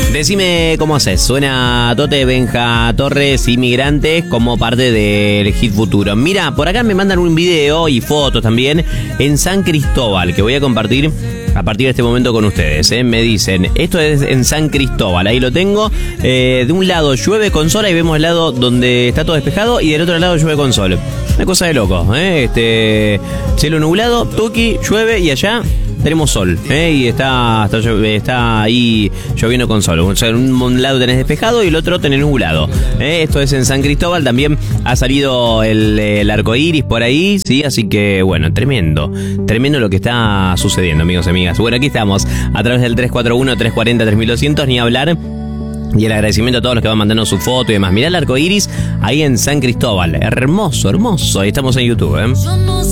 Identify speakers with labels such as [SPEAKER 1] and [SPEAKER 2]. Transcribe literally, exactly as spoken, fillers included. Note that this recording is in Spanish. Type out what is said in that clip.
[SPEAKER 1] Decime cómo haces. Suena Tote, Benja Torres, Inmigrantes como parte del hit futuro. Mira, por acá me mandan un video y fotos también en San Cristóbal que voy a compartir a partir de este momento con ustedes. ¿eh? Me dicen, esto es en San Cristóbal, ahí lo tengo. Eh, de un lado llueve con sol, ahí vemos el lado donde está todo despejado, y del otro lado llueve con sol. Una cosa de loco, ¿eh? Este, cielo nublado, tuki, llueve, y allá tenemos sol, ¿eh? Y está, está, está ahí lloviendo con sol. O sea, en un lado tenés despejado y el otro tenés nublado. ¿eh? Esto es en San Cristóbal. También ha salido el, el arco iris por ahí, ¿sí? Así que, bueno, tremendo. Tremendo lo que está sucediendo, amigos y amigas. Bueno, aquí estamos a través del tres cuatro uno, tres cuatro cero, tres mil doscientos, ni hablar. Y el agradecimiento a todos los que van mandando su foto y demás. Mirá el arco iris ahí en San Cristóbal. Hermoso, hermoso. Ahí estamos en YouTube, ¿eh?